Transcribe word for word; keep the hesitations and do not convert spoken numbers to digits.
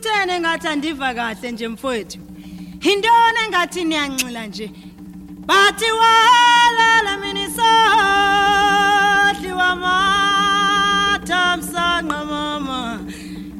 Kuthene engathi andiva kahle nje mfowethu. Hindone engathi niyanxila nje. Bathi wala mina sohli wamatha msanqa mama.